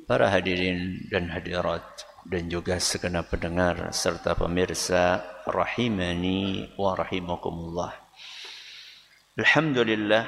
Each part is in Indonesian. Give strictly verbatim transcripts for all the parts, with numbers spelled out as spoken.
Para hadirin dan hadirat dan juga segenap pendengar serta pemirsa rahimani wa rahimakumullah. Alhamdulillah,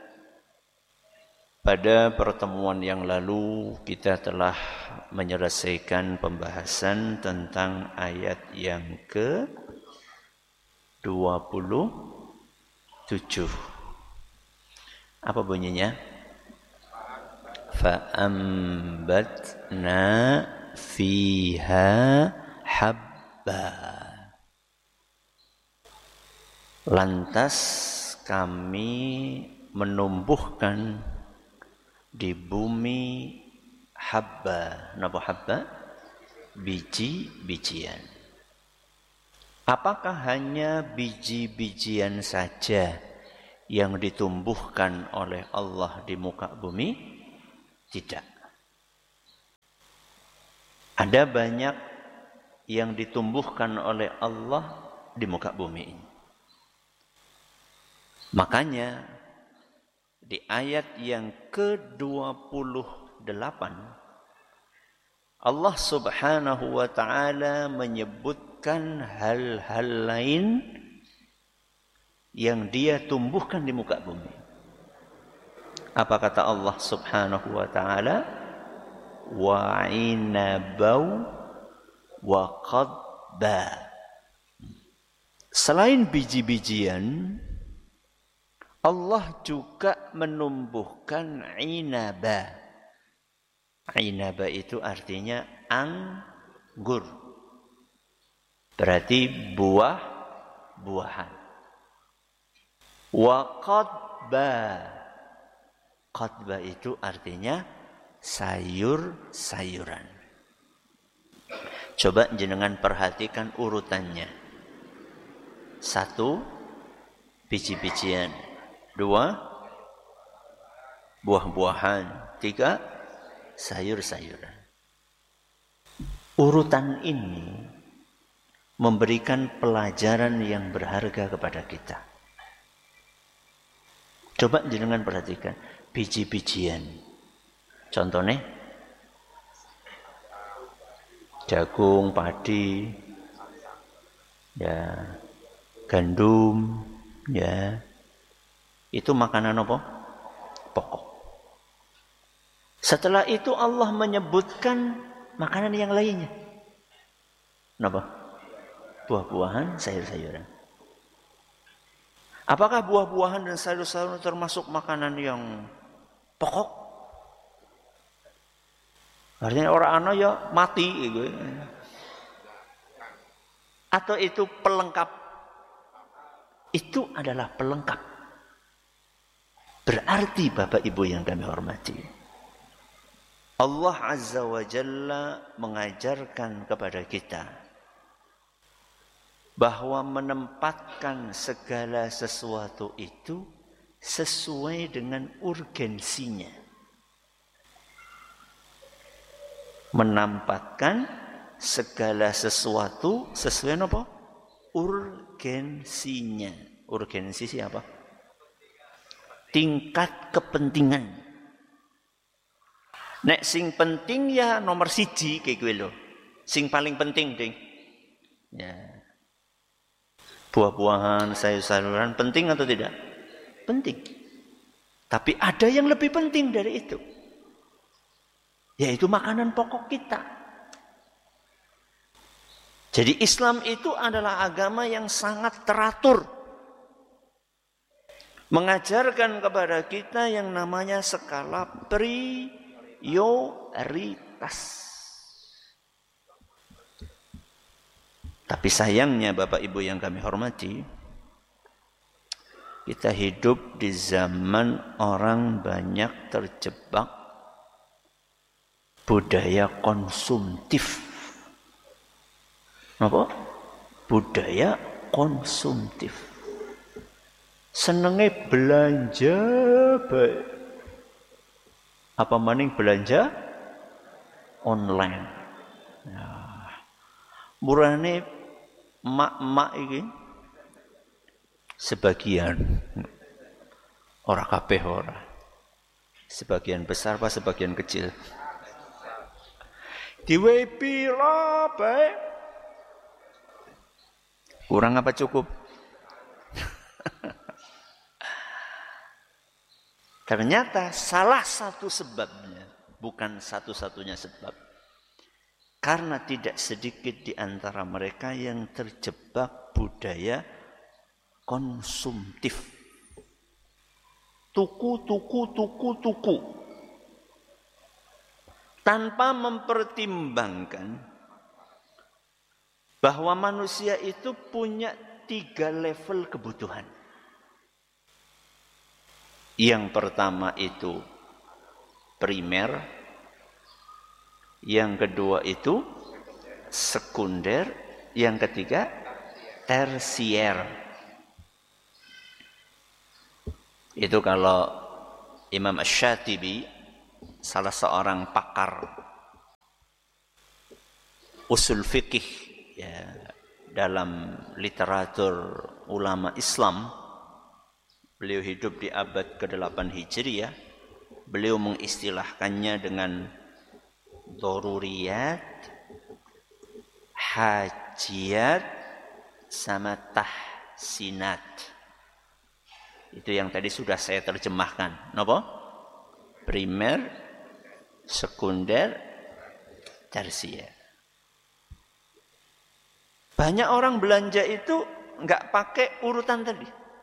pada pertemuan yang lalu kita telah menyelesaikan pembahasan tentang ayat yang ke dua puluh tujuh. Apa bunyinya? فَأَنْبَتْنَا فِيهَا حَبًّا. Lantas kami menumbuhkan di bumi habba. Napa habba? Biji-bijian. Apakah hanya biji-bijian saja yang ditumbuhkan oleh Allah di muka bumi? Tidak. Ada banyak yang ditumbuhkan oleh Allah di muka bumi ini. Makanya di ayat yang ke dua puluh delapan Allah Subhanahu wa taala menyebutkan hal-hal lain yang Dia tumbuhkan di muka bumi. Apa kata Allah Subhanahu wa taala? Wa inabau wa qadba. Selain biji-bijian, Allah juga menumbuhkan inaba. Inaba itu artinya anggur. Berarti buah-buahan. Wa qadba. Qadba itu artinya sayur-sayuran. Coba jenengan perhatikan urutannya. Satu, biji-bijian. Dua, buah-buahan. Tiga, sayur-sayuran. Urutan ini memberikan pelajaran yang berharga kepada kita. Coba jenengan perhatikan. Biji-bijian. Contohnya jagung, padi, ya, gandum, ya. Itu makanan apa? Pokok. Setelah itu Allah menyebutkan makanan yang lainnya. Kenapa? Buah-buahan, sayur-sayuran. Apakah buah-buahan dan sayur-sayuran termasuk makanan yang pokok? Artinya orang ana ya mati gitu. Atau itu pelengkap? Itu adalah pelengkap. Berarti Bapak Ibu yang kami hormati, Allah Azza wa Jalla mengajarkan kepada kita bahwa menempatkan segala sesuatu itu sesuai dengan urgensinya. Menempatkan segala sesuatu sesuai apa? Urgensinya. Urgensi siapa? Tingkat kepentingan. Nek sing penting ya nomor siji kayak gue loh. Sing paling penting ding. Ya. Buah-buahan, sayur-sayuran penting atau tidak? Penting. Tapi ada yang lebih penting dari itu. Yaitu makanan pokok kita. Jadi Islam itu adalah agama yang sangat teratur. Mengajarkan kepada kita yang namanya skala prioritas. Tapi sayangnya Bapak Ibu yang kami hormati, kita hidup di zaman orang banyak terjebak budaya konsumtif. Apa? Budaya konsumtif. Senenge belanja baik. Apa maning belanja online. Ya. Murane mak-mak iki sebagian ora kabeh ora. Sebagian besar apa sebagian kecil? Diwehi pira bae? Kurang apa cukup? Ternyata salah satu sebabnya, bukan satu-satunya sebab. Karena tidak sedikit di antara mereka yang terjebak budaya konsumtif. Tuku, tuku, tuku, tuku. Tanpa mempertimbangkan bahwa manusia itu punya tiga level kebutuhan. Yang pertama itu primer, yang kedua itu sekunder, yang ketiga tersier. Itu kalau Imam Asy-Syatibi, salah seorang pakar usul fikih ya, dalam literatur ulama Islam, beliau hidup di abad kedelapan Hijriah. Beliau mengistilahkannya dengan daruriyat, hajiyat, sama tahsinat. Itu yang tadi sudah saya terjemahkan. Napa? Primer, sekunder, tersier. Banyak orang belanja itu nggak pakai urutan tadi.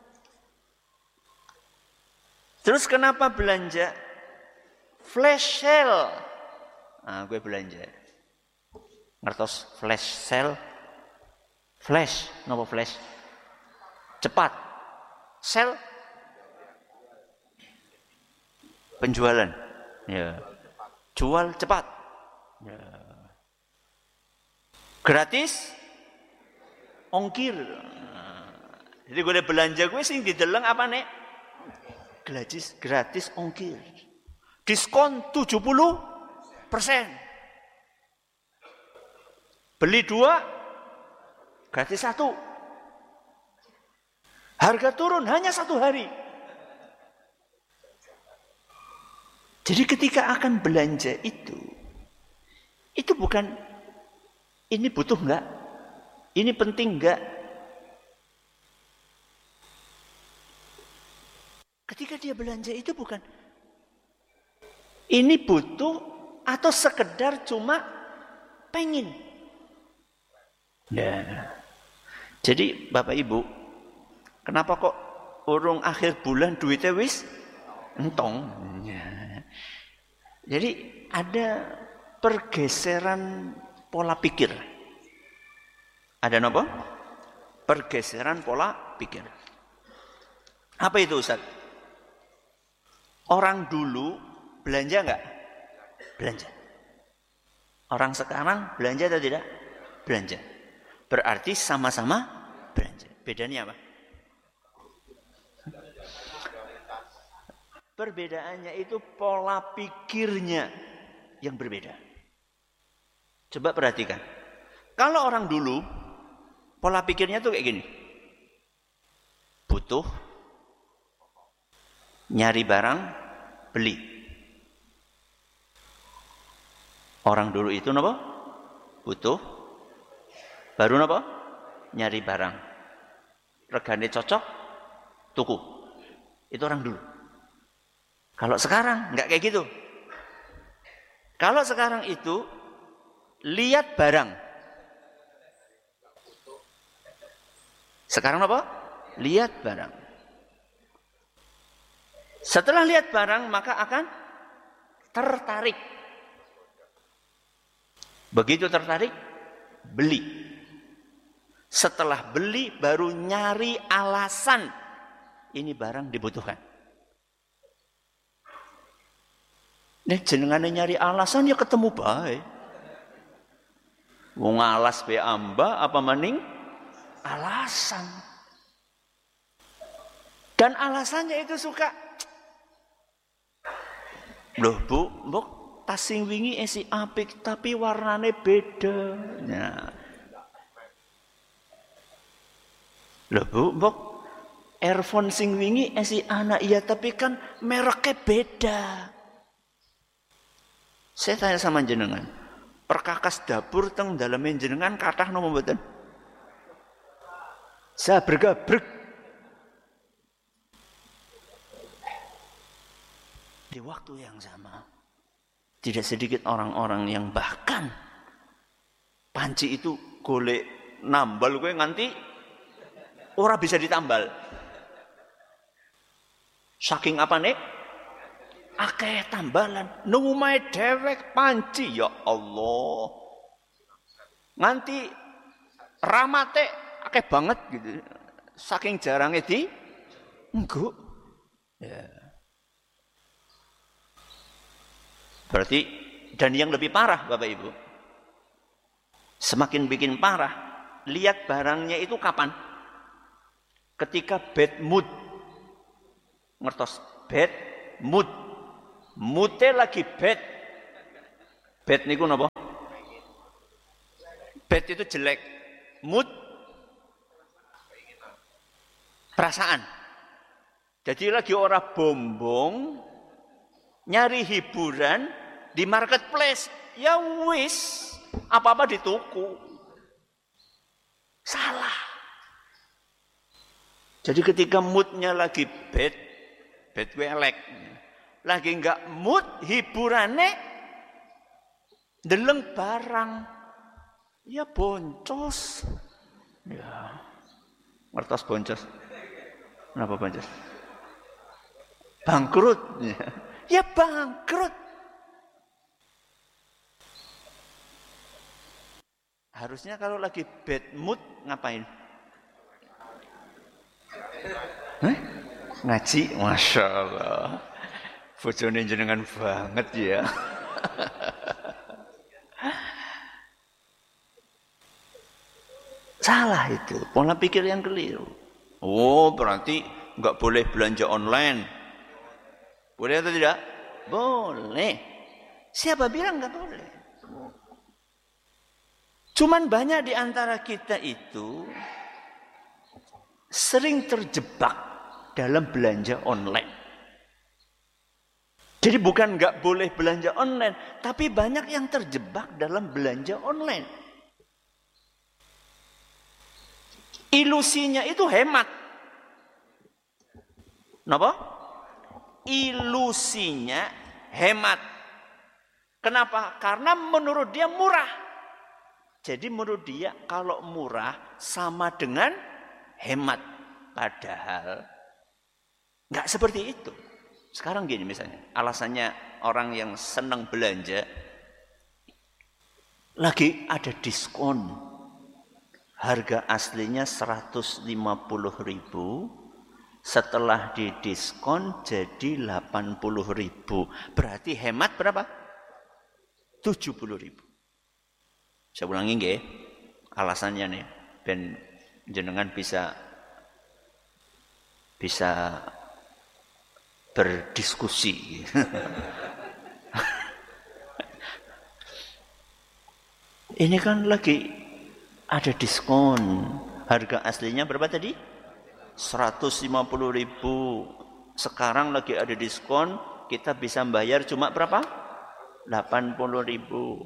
Terus kenapa belanja? Flash sale. Nah, gue belanja. Ngertos flash sale? Flash, napa flash? Cepat. Sale? Penjualan. Ya. Jual cepat. Ya. Gratis? Ongkir. Nah, jadi gue belanja gue sing dideleng apa nek? Gratis, gratis ongkir. Diskon tujuh puluh persen. Beli dua, gratis satu. Harga turun hanya satu hari. Jadi ketika akan belanja itu, itu bukan ini butuh enggak? Ini penting enggak? Ketika dia belanja itu bukan ini butuh atau sekedar cuma pengen. Ya. Jadi Bapak Ibu, kenapa kok urung akhir bulan duitnya wis entong? Ya. Jadi ada pergeseran pola pikir. Ada apa? Pergeseran pola pikir. Apa itu Ustaz? Orang dulu belanja enggak? Belanja. Orang sekarang belanja atau tidak? Belanja. Berarti sama-sama belanja. Bedanya apa? Perbedaannya itu pola pikirnya yang berbeda. Coba perhatikan. Kalau orang dulu pola pikirnya tuh kayak gini. Butuh, nyari barang, beli. Orang dulu itu napa? Butuh, baru napa? Nyari barang. Regane cocok, tuku. Itu orang dulu. Kalau sekarang enggak kayak gitu. Kalau sekarang itu lihat barang. Sekarang apa? Lihat barang. Setelah lihat barang maka akan tertarik. Begitu tertarik, beli. Setelah beli baru nyari alasan ini barang dibutuhkan. Nek jenengane nyari alasan ya ketemu bae. Wong alas be amba apa maning alasan. Dan alasannya itu suka. Loh Bu, mbok tas sing wingi esi apik tapi warnane beda. Nah. Loh Bu, mbok earphone sing wingi esi anak iya tapi kan mereknya beda. Saya tanya sama jenengan, perkakas dapur teng daleme jenengan kathah napa mboten? Sabrek-abrek. Di waktu yang sama, tidak sedikit orang-orang yang bahkan panci itu golek nambal kowe nganti ora bisa ditambal. Saking apa nih? Akeh tambalan. Nang omahe dhewek panci ya Allah. Nganti ramate akeh banget gitu. Saking jarangnya di engko. Ya. Berarti dan yang lebih parah Bapak Ibu. Semakin bikin parah, lihat barangnya itu kapan? Ketika bad mood. Ngertos bad mood. Moodnya lagi bad. Bad niku napa? Bad itu jelek. Mood perasaan. Jadi lagi orang bombong nyari hiburan di marketplace. Ya wis, apa-apa dituku. Salah. Jadi ketika moodnya lagi bad, bad gue elek. Lagi enggak mood hiburannya deleng barang. Ya boncos. Ya. Ngertos boncos. Kenapa boncos? Bangkrut. Ya, ya bangkrut. Harusnya kalau lagi bad mood ngapain? Hah? Ngaji, masya Allah. Bojone jenengan banget ya. Salah itu, pola pikir yang keliru. Oh, berarti nggak boleh belanja online. Boleh atau tidak? Boleh. Siapa bilang nggak boleh? Cuman banyak di antara kita itu sering terjebak dalam belanja online. Jadi bukan nggak boleh belanja online, tapi banyak yang terjebak dalam belanja online. Ilusinya itu hemat. Kenapa? Ilusinya hemat. Kenapa? Karena menurut dia murah. Jadi menurut dia kalau murah sama dengan hemat. Padahal nggak seperti itu. Sekarang gini misalnya, alasannya orang yang senang belanja, lagi ada diskon. Harga aslinya seratus lima puluh ribu, setelah didiskon jadi delapan puluh ribu. Berarti hemat berapa? tujuh puluh ribu. Saya ulangi nggih, alasannya nih, ben jenengan bisa bisa berdiskusi. Ini kan lagi ada diskon. Harga aslinya berapa tadi? seratus lima puluh ribu. Sekarang lagi ada diskon, kita bisa bayar cuma berapa? delapan puluh ribu.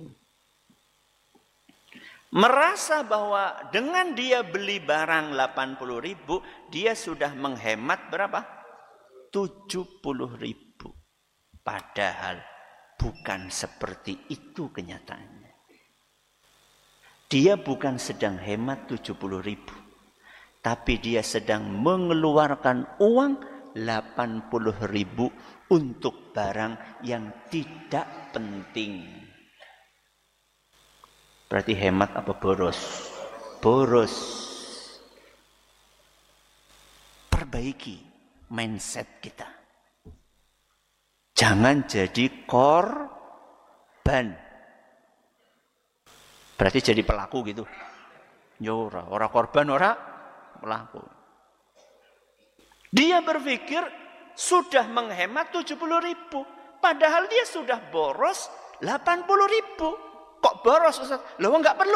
Merasa bahwa dengan dia beli barang delapan puluh ribu, dia sudah menghemat berapa? tujuh puluh ribu. Padahal bukan seperti itu kenyataannya. Dia bukan sedang hemat tujuh puluh ribu. Tapi dia sedang mengeluarkan uang delapan puluh ribu untuk barang yang tidak penting. Berarti hemat apa boros? Boros. Perbaiki mindset kita. Jangan jadi korban. Berarti jadi pelaku gitu. Ya ora, ora korban, ora pelaku. Dia berpikir sudah menghemat tujuh puluh ribu. Padahal dia sudah boros delapan puluh ribu. Kok boros Ustaz? Loh enggak perlu.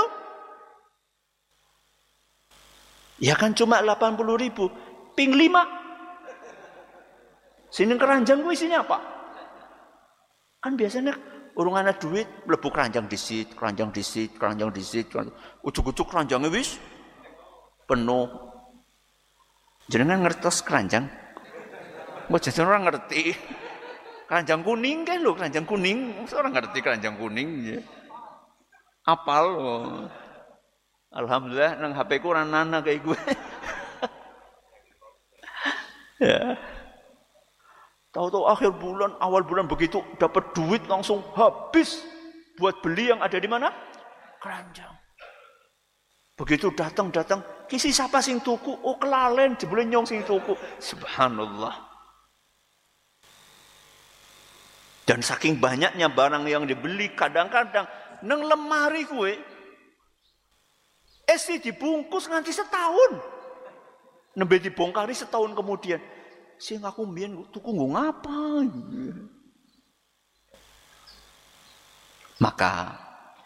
Ya kan cuma delapan puluh ribu. Ping lima. Sini keranjang gue isinya apa? Kan biasanya Urung ana duit, mlebu keranjang disit, keranjang disit, keranjang disit. Ujug-ujug keranjangnya wis penuh. Jenengan ngertos keranjang? Mbok jenengan ora ngerti. Keranjang kuning kan lho, keranjang kuning. Orang ngerti keranjang kuning. Ya. Apal. Oh. Alhamdulillah nang H P ku ora nana kayak gue. Ya. Tahu-tahu akhir bulan, awal bulan begitu dapat duit langsung habis buat beli yang ada di mana? Keranjang. Begitu datang-datang, kisi siapa sing tuku? Oh kelalen, jebule nyong sing tuku. Subhanallah. Dan saking banyaknya barang yang dibeli, kadang-kadang nang lemari kue esi dibungkus nganti setahun. Nembe dibongkari setahun kemudian. Sing aku mbiyen tuku nggo ngapa? Maka